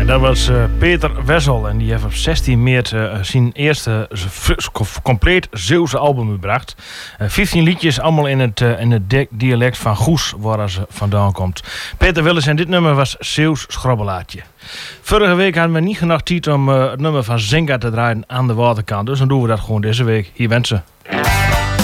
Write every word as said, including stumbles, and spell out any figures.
Dat was uh, Peter Wessel en die heeft op zestien maart uh, zijn eerste uh, compleet Zeeuwse album gebracht. Uh, vijftien liedjes, allemaal in het, uh, in het di- dialect van Goes, waar ze vandaan komt. Peter Willens en dit nummer was Zeeuws schrobbelaatje. Vorige week hadden we niet genoeg tijd om uh, het nummer van Zinga te draaien aan de waterkant, dus dan doen we dat gewoon deze week. Hier bent ze.